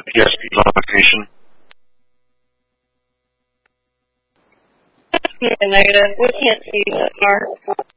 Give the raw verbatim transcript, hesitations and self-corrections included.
P S P location. Yeah, negative. We can't see that far.